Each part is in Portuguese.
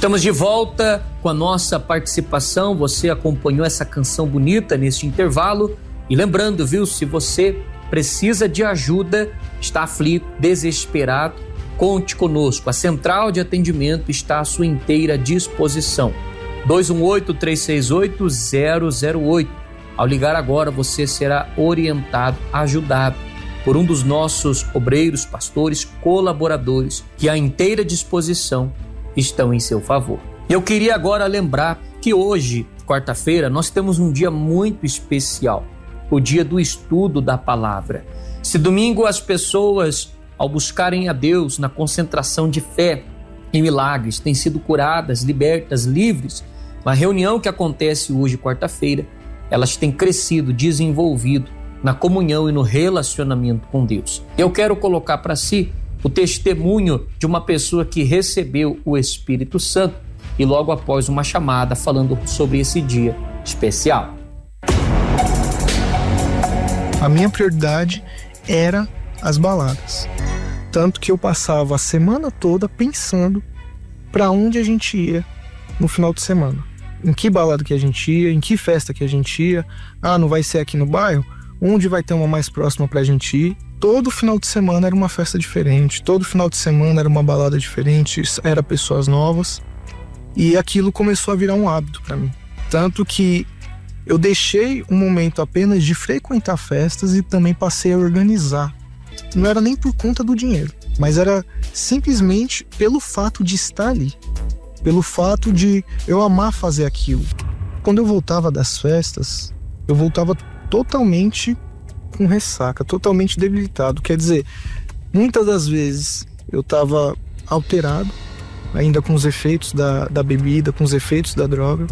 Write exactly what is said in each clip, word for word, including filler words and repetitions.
Estamos de volta com a nossa participação. Você acompanhou essa canção bonita neste intervalo. E lembrando, viu, se você precisa de ajuda, está aflito, desesperado, conte conosco. A central de atendimento está à sua inteira disposição. dois um oito, três seis oito, zero zero oito. Ao ligar agora, você será orientado, ajudado por um dos nossos obreiros, pastores, colaboradores, que à inteira disposição estão em seu favor. Eu queria agora lembrar que hoje, quarta-feira, nós temos um dia muito especial, o dia do estudo da palavra. Se domingo as pessoas, ao buscarem a Deus na concentração de fé e milagres, têm sido curadas, libertas, livres, na reunião que acontece hoje, quarta-feira, elas têm crescido, desenvolvido na comunhão e no relacionamento com Deus. Eu quero colocar para si o testemunho de uma pessoa que recebeu o Espírito Santo e logo após uma chamada falando sobre esse dia especial. A minha prioridade era as baladas. Tanto que eu passava a semana toda pensando para onde a gente ia no final de semana. Em que balada que a gente ia, em que festa que a gente ia. Ah, não vai ser aqui no bairro? Onde vai ter uma mais próxima pra gente ir? Todo final de semana era uma festa diferente. Todo final de semana era uma balada diferente. Era pessoas novas. E aquilo começou a virar um hábito pra mim. Tanto que eu deixei um momento apenas de frequentar festas e também passei a organizar. Não era nem por conta do dinheiro, mas era simplesmente pelo fato de estar ali. Pelo fato de eu amar fazer aquilo. Quando eu voltava das festas, eu voltava totalmente com ressaca, totalmente debilitado. Quer dizer, muitas das vezes eu estava alterado, ainda com os efeitos da, da bebida, com os efeitos da droga.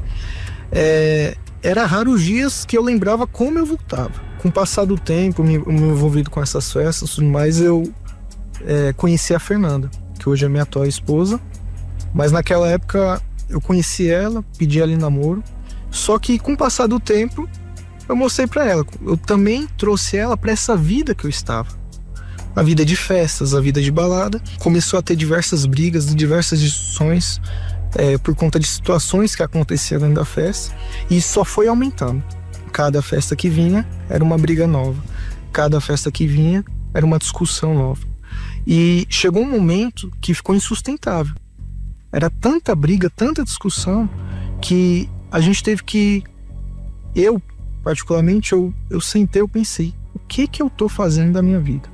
É, era raro os dias que eu lembrava como eu voltava. Com o passar do tempo, me, me envolvido com essas festas, mas eu é, conheci a Fernanda, que hoje é minha atual esposa. Mas naquela época eu conheci ela, pedi ela em namoro. Só que com o passar do tempo eu mostrei pra ela. Eu também trouxe ela pra essa vida que eu estava. A vida de festas, a vida de balada. Começou a ter diversas brigas, diversas discussões é, por conta de situações que aconteciam dentro da festa. E isso só foi aumentando. Cada festa que vinha era uma briga nova. Cada festa que vinha era uma discussão nova. E chegou um momento que ficou insustentável. Era tanta briga, tanta discussão, que a gente teve que... Eu, particularmente, eu, eu sentei, eu pensei, o que que eu tô fazendo da minha vida?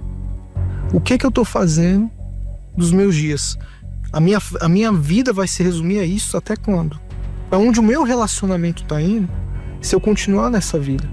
O que que eu tô fazendo dos meus dias? A minha, a minha vida vai se resumir a isso até quando? Para onde o meu relacionamento tá indo, se eu continuar nessa vida?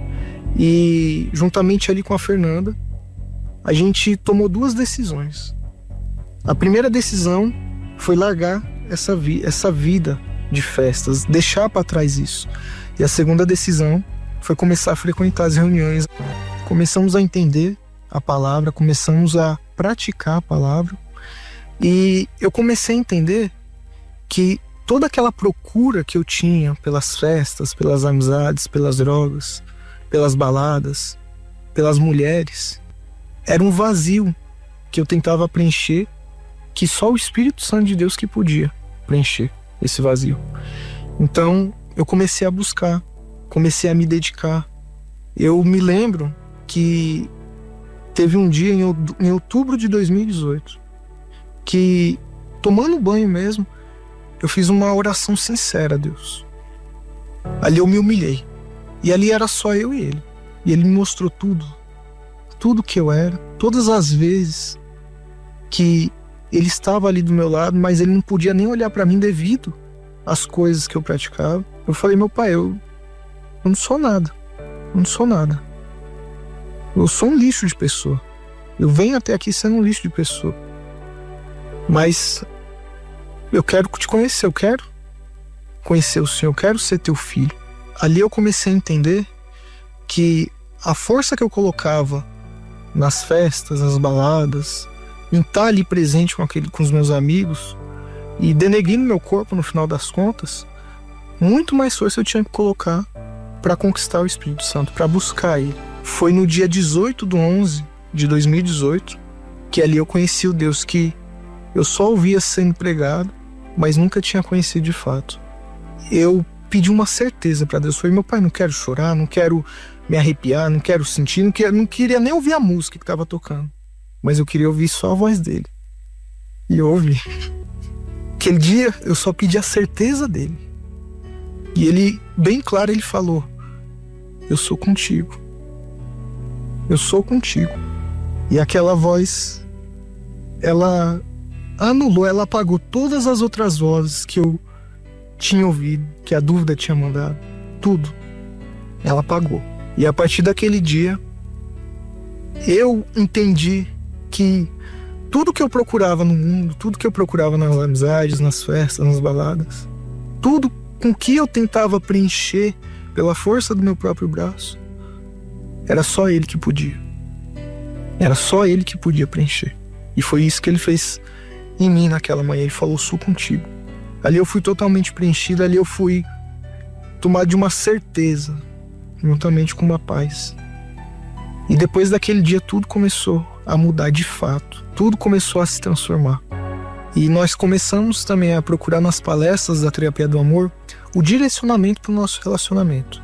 E, juntamente ali com a Fernanda, a gente tomou duas decisões. A primeira decisão foi largar essa, vi- essa vida de festas, deixar para trás isso. E a segunda decisão foi começar a frequentar as reuniões. Começamos a entender a palavra, começamos a praticar a palavra. E eu comecei a entender que toda aquela procura que eu tinha pelas festas, pelas amizades, pelas drogas, pelas baladas, pelas mulheres, era um vazio que eu tentava preencher, que só o Espírito Santo de Deus que podia preencher esse vazio. Então eu comecei a buscar, comecei a me dedicar. Eu me lembro que teve um dia em outubro de dois mil e dezoito que, tomando banho mesmo, eu fiz uma oração sincera a Deus. Ali eu me humilhei. E ali era só eu e ele. E ele me mostrou tudo. Tudo que eu era. Todas as vezes que ele estava ali do meu lado, mas ele não podia nem olhar para mim devido às coisas que eu praticava. Eu falei, meu pai, eu, eu não sou nada. Eu não sou nada. Eu sou um lixo de pessoa. Eu venho até aqui sendo um lixo de pessoa. Mas eu quero te conhecer, eu quero conhecer o Senhor, eu quero ser teu filho. Ali eu comecei a entender que a força que eu colocava nas festas, nas baladas, em estar ali presente com, aquele, com os meus amigos e denegrindo meu corpo no final das contas, muito mais força eu tinha que colocar para conquistar o Espírito Santo, para buscar ele. Foi no dia dezoito de onze de dois mil e dezoito que ali eu conheci o Deus que eu só ouvia sendo pregado, mas nunca tinha conhecido de fato. Eu pedi uma certeza para Deus. Falei, meu pai, não quero chorar, não quero me arrepiar, não quero sentir, não, quero, não queria nem ouvir a música que estava tocando, mas eu queria ouvir só a voz dele. E eu ouvi. Aquele dia eu só pedi a certeza dele. E ele, bem claro, ele falou: eu sou contigo. Eu sou contigo. E aquela voz, ela anulou, ela apagou todas as outras vozes que eu tinha ouvido, que a dúvida tinha mandado. Tudo. Ela apagou. E a partir daquele dia, eu entendi que tudo que eu procurava no mundo, tudo que eu procurava nas amizades, nas festas, nas baladas, tudo com que eu tentava preencher pela força do meu próprio braço, era só ele que podia. Era só ele que podia preencher. E foi isso que ele fez em mim naquela manhã. Ele falou: sou contigo. Ali eu fui totalmente preenchido, ali eu fui tomado de uma certeza, juntamente com uma paz. E depois daquele dia tudo começou a mudar de fato. Tudo começou a se transformar. E nós começamos também a procurar nas palestras da Terapia do Amor o direcionamento para o nosso relacionamento.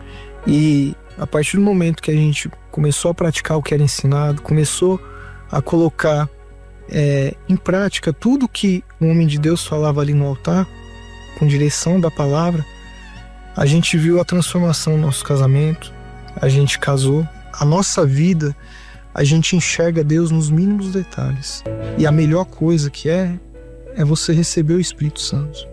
E a partir do momento que a gente começou a praticar o que era ensinado, começou a colocar é, em prática tudo que o homem de Deus falava ali no altar, com direção da palavra, a gente viu a transformação no nosso casamento, a gente casou, a nossa vida, a gente enxerga Deus nos mínimos detalhes. E a melhor coisa que é, é você receber o Espírito Santo.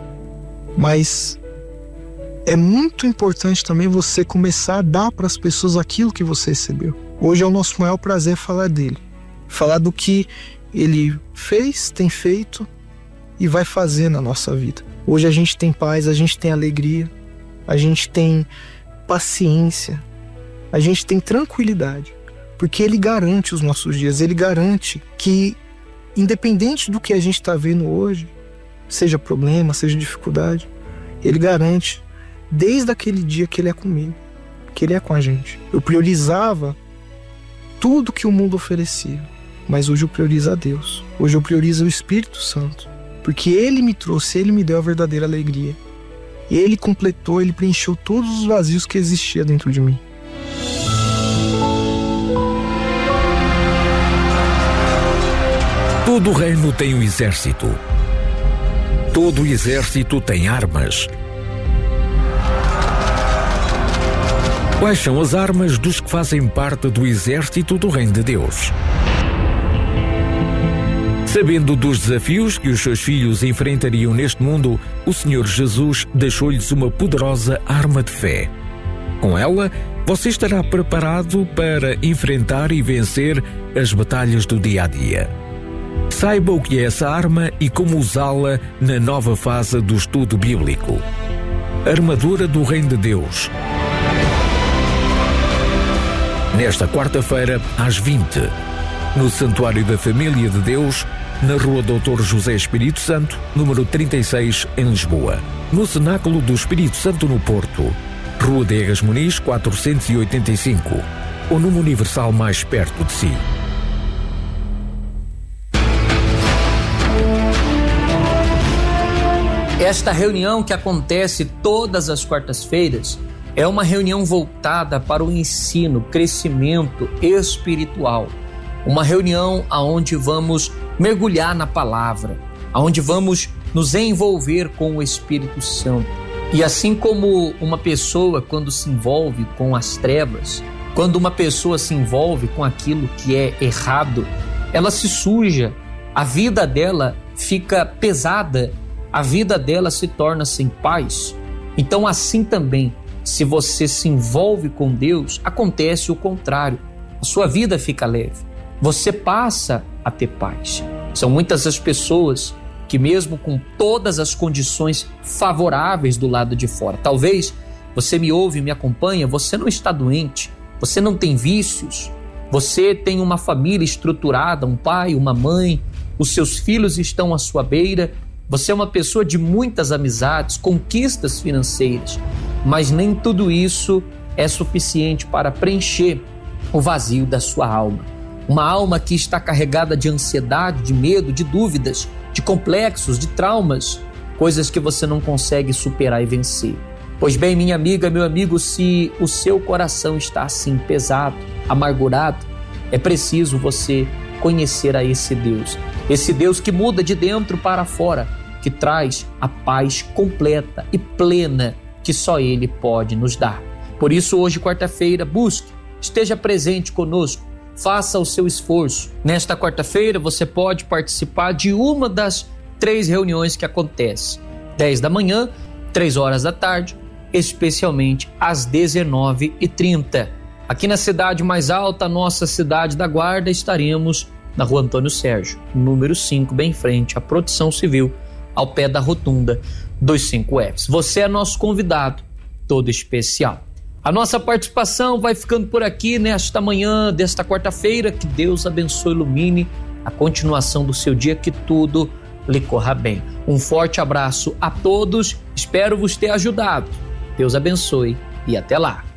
Mas é muito importante também você começar a dar para as pessoas aquilo que você recebeu. Hoje é o nosso maior prazer falar dele. Falar do que ele fez, tem feito e vai fazer na nossa vida. Hoje a gente tem paz, a gente tem alegria, a gente tem paciência, a gente tem tranquilidade. Porque ele garante os nossos dias, ele garante que, independente do que a gente está vendo hoje, seja problema, seja dificuldade, ele garante, desde aquele dia que ele é comigo, que ele é com a gente. Eu priorizava tudo que o mundo oferecia, mas hoje eu priorizo a Deus. Hoje eu priorizo o Espírito Santo, porque ele me trouxe, ele me deu a verdadeira alegria. Ele completou, ele preencheu todos os vazios que existiam dentro de mim. Todo reino tem um exército. Todo exército tem armas. Quais são as armas dos que fazem parte do exército do Reino de Deus? Sabendo dos desafios que os seus filhos enfrentariam neste mundo, o Senhor Jesus deixou-lhes uma poderosa arma de fé. Com ela, você estará preparado para enfrentar e vencer as batalhas do dia a dia. Saiba o que é essa arma e como usá-la na nova fase do estudo bíblico. Armadura do Reino de Deus. Nesta quarta-feira, às vinte, no Santuário da Família de Deus, na Rua doutor José Espírito Santo, número trinta e seis, em Lisboa. No Cenáculo do Espírito Santo, no Porto, Rua de Egas Muniz, quatrocentos e oitenta e cinco, ou numa Universal mais perto de si. Esta reunião que acontece todas as quartas-feiras é uma reunião voltada para o ensino, crescimento espiritual. Uma reunião onde vamos mergulhar na palavra, onde vamos nos envolver com o Espírito Santo. E assim como uma pessoa, quando se envolve com as trevas, quando uma pessoa se envolve com aquilo que é errado, ela se suja, a vida dela fica pesada, a vida dela se torna sem paz. Então, assim também, se você se envolve com Deus, acontece o contrário. A sua vida fica leve. Você passa a ter paz. São muitas as pessoas que, mesmo com todas as condições favoráveis do lado de fora, talvez você me ouve e me acompanha, você não está doente, você não tem vícios, você tem uma família estruturada, um pai, uma mãe, os seus filhos estão à sua beira, você é uma pessoa de muitas amizades, conquistas financeiras, mas nem tudo isso é suficiente para preencher o vazio da sua alma. Uma alma que está carregada de ansiedade, de medo, de dúvidas, de complexos, de traumas, coisas que você não consegue superar e vencer. Pois bem, minha amiga, meu amigo, se o seu coração está assim pesado, amargurado, é preciso você conhecer a esse Deus. Esse Deus que muda de dentro para fora, que traz a paz completa e plena que só Ele pode nos dar. Por isso, hoje, quarta-feira, busque, esteja presente conosco, faça o seu esforço. Nesta quarta-feira, você pode participar de uma das três reuniões que acontecem. dez da manhã, três horas da tarde, especialmente às dezenove e trinta. Aqui na Cidade Mais Alta, nossa cidade da Guarda, estaremos na Rua Antônio Sérgio, número cinco, bem em frente à Proteção Civil, ao pé da rotunda dos cinco Fs. Você é nosso convidado, todo especial. A nossa participação vai ficando por aqui nesta manhã desta quarta-feira. Que Deus abençoe e ilumine a continuação do seu dia, que tudo lhe corra bem. Um forte abraço a todos, espero vos ter ajudado. Deus abençoe e até lá.